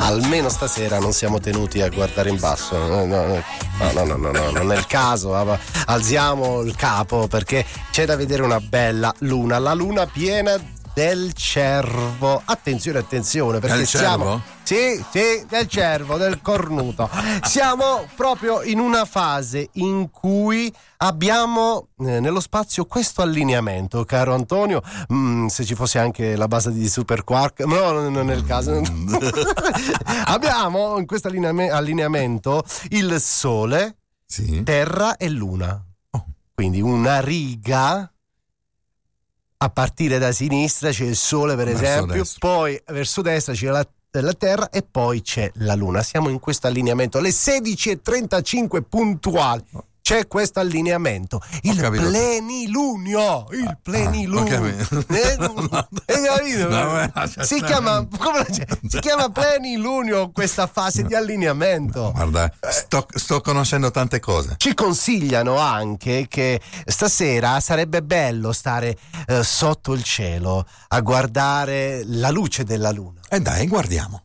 almeno stasera non siamo tenuti a guardare in basso. No, non è il caso. Alziamo il capo perché c'è da vedere una bella luna, la luna piena del Cervo. Attenzione perché del siamo Cervo? Sì, del Cervo, del cornuto. Siamo proprio in una fase in cui abbiamo nello spazio questo allineamento, caro Antonio. Se ci fosse anche la base di Super Quark, no, non è il caso. Abbiamo in questo allineamento il Sole, sì, Terra e Luna. Quindi una riga. A partire da sinistra c'è il Sole, per esempio, poi verso destra c'è la Terra e poi c'è la Luna. Siamo in questo allineamento. Alle 16:35 puntuali c'è questo allineamento. Il plenilunio. Il plenilunio. Hai capito? Si chiama plenilunio questa fase di allineamento. Guarda, sto conoscendo tante cose. Ci consigliano anche che stasera sarebbe bello stare sotto il cielo a guardare la luce della luna. Dai, guardiamo.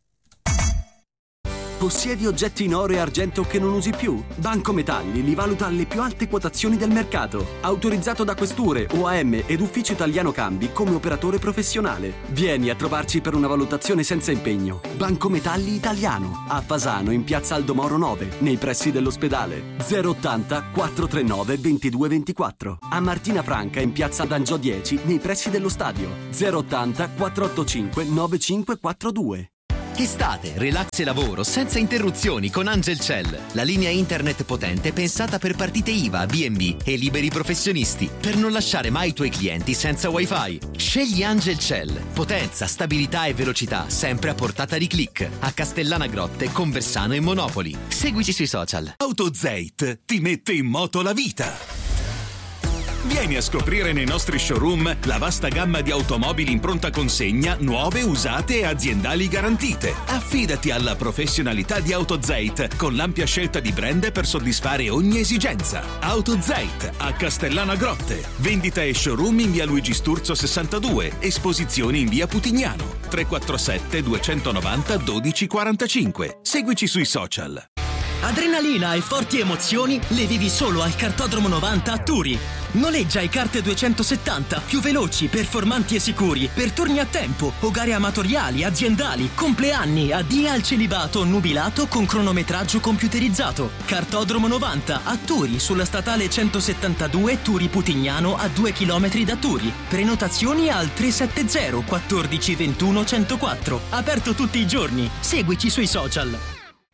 Possiedi oggetti in oro e argento che non usi più? Banco Metalli li valuta alle più alte quotazioni del mercato. Autorizzato da questure, OAM ed Ufficio Italiano Cambi come operatore professionale. Vieni a trovarci per una valutazione senza impegno. Banco Metalli Italiano. A Fasano in piazza Aldomoro 9, nei pressi dell'ospedale. 080 439 2224. A Martina Franca in piazza D'Angiò 10, nei pressi dello stadio. 080 485 9542. Estate, relax e lavoro senza interruzioni con Angelcell, la linea internet potente pensata per partite IVA, B&B e liberi professionisti, per non lasciare mai i tuoi clienti senza wifi. Scegli Angelcell, potenza, stabilità e velocità sempre a portata di click, a Castellana Grotte, Conversano e Monopoli. Seguici sui social. AutoZeit ti mette in moto la vita. Vieni a scoprire nei nostri showroom la vasta gamma di automobili in pronta consegna, nuove, usate e aziendali garantite. Affidati alla professionalità di AutoZeit con l'ampia scelta di brand per soddisfare ogni esigenza. AutoZeit a Castellana Grotte. Vendita e showroom in via Luigi Sturzo 62. Esposizioni in via Putignano. 347 290 1245. Seguici sui social. Adrenalina e forti emozioni le vivi solo al Kartodromo 90 a Turi. Noleggia i kart 270 più veloci, performanti e sicuri per turni a tempo o gare amatoriali, aziendali, compleanni, addii al celibato nubilato con cronometraggio computerizzato. Kartodromo 90 a Turi sulla statale 172 Turi Putignano a 2 km da Turi. Prenotazioni al 370 14 21 104. Aperto tutti i giorni. Seguici sui social.